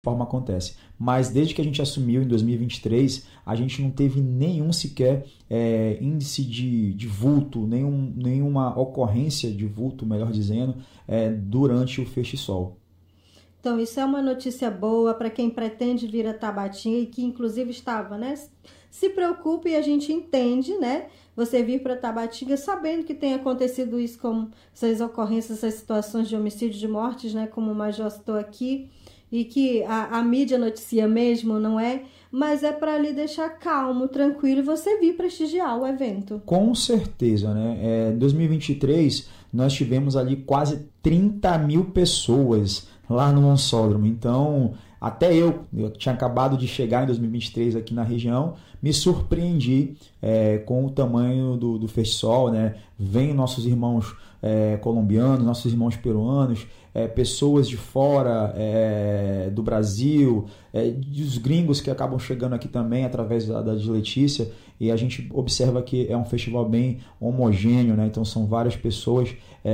forma acontece. Mas desde que a gente assumiu em 2023, a gente não teve nenhum sequer índice de vulto, nenhuma ocorrência de vulto, melhor dizendo, durante o Festi-Sol. Então, isso é uma notícia boa para quem pretende vir a Tabatinga e que, inclusive, estava, né? Se preocupe e a gente entende, né? Você vir para Tabatinga sabendo que tem acontecido isso, como essas ocorrências, essas situações de homicídio, de mortes, né? Como o Major citou aqui, e que a mídia noticia mesmo, não é? Mas é para lhe deixar calmo, tranquilo e você vir prestigiar o evento. Com certeza, né? Em 2023, nós tivemos ali quase 30 mil pessoas lá no Onsódromo. Então, até eu tinha acabado de chegar em 2023 aqui na região, me surpreendi com o tamanho do Festi-Sol, né? Vem nossos irmãos colombianos, nossos irmãos peruanos, pessoas de fora do Brasil, dos gringos que acabam chegando aqui também através da Letícia, e a gente observa que é um festival bem homogêneo, né? Então são várias pessoas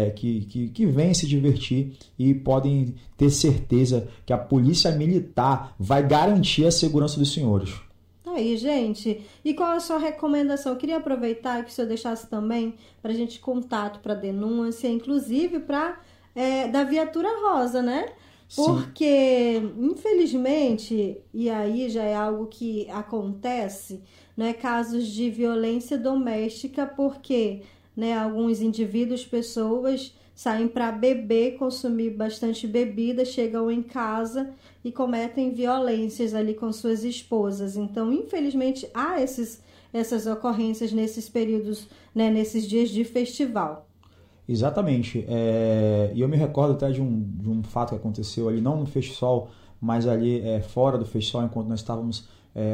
que vêm se divertir e podem ter certeza que a polícia militar vai garantir a segurança dos senhores. Aí, gente, e qual a sua recomendação? Eu queria aproveitar que o senhor deixasse também para a gente contato para denúncia, inclusive para da viatura rosa, né? Porque, infelizmente, e aí já é algo que acontece, né? Casos de violência doméstica, porque, né, alguns indivíduos, pessoas saem para beber, consumir bastante bebida, chegam em casa e cometem violências ali com suas esposas. Então, infelizmente, há essas ocorrências nesses períodos, né, nesses dias de festival. Exatamente. E eu me recordo até de um fato que aconteceu ali, não no Festi-Sol, mas ali fora do Festi-Sol, enquanto nós estávamos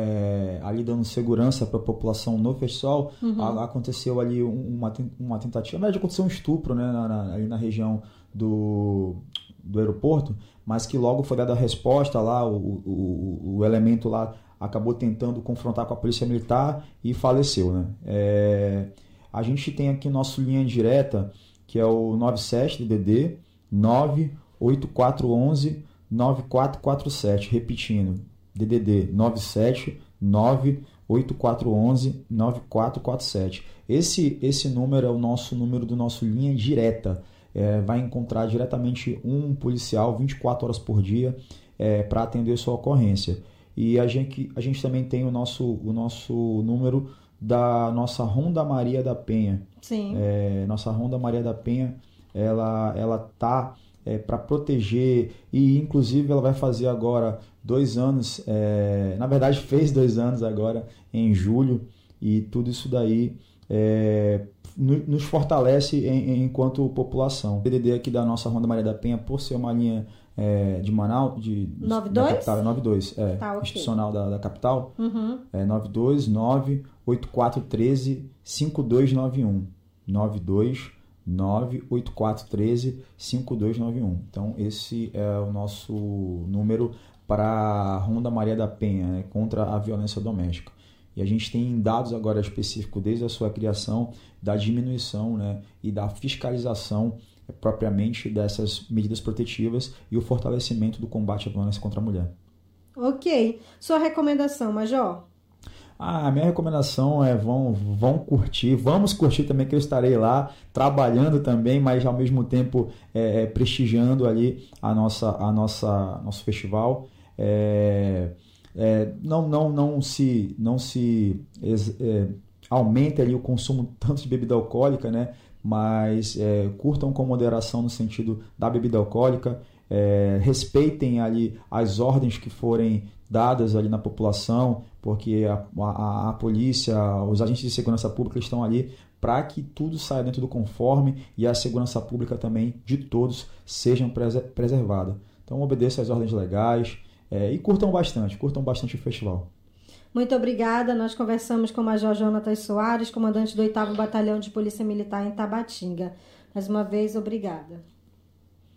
ali dando segurança para a população no Festi-Sol. Aconteceu ali uma tentativa, na verdade aconteceu um estupro, né, ali na região do aeroporto, mas que logo foi dada a resposta lá, o elemento lá acabou tentando confrontar com a polícia militar e faleceu, né? A gente tem aqui nosso linha direta, que é o 97 DDD 98411 9447, repetindo, DDD 97 98411 9447. Esse número é o nosso número do nosso linha direta. Vai encontrar diretamente um policial 24 horas por dia para atender sua ocorrência. E a gente também tem o nosso número da nossa Ronda Maria da Penha. Sim. Nossa Ronda Maria da Penha, ela tá para proteger, e inclusive ela vai fazer agora 2 anos, na verdade fez 2 anos agora em julho, e tudo isso daí nos fortalece enquanto população. O DDD aqui da nossa Ronda Maria da Penha, por ser uma linha de Manaus, da capital, 92, tá, okay. Institucional da capital, 929-8413-5291, 929-8413-5291. Então esse é o nosso número para a Ronda Maria da Penha, né, contra a violência doméstica. E a gente tem dados agora específicos desde a sua criação da diminuição, né, e da fiscalização propriamente dessas medidas protetivas e o fortalecimento do combate à violência contra a mulher. Ok. Sua recomendação, Major? A minha recomendação vão curtir, vamos curtir também, que eu estarei lá trabalhando também, mas ao mesmo tempo prestigiando ali nosso festival. Não se aumente ali o consumo tanto de bebida alcoólica, né? Mas curtam com moderação no sentido da bebida alcoólica, respeitem ali as ordens que forem dadas ali na população, porque a polícia, os agentes de segurança pública estão ali para que tudo saia dentro do conforme e a segurança pública também de todos seja preservada. Então obedeçam às ordens legais e curtam bastante o festival. Muito obrigada. Nós conversamos com o Major Jonatas Soares, comandante do 8º Batalhão de Polícia Militar em Tabatinga. Mais uma vez, obrigada.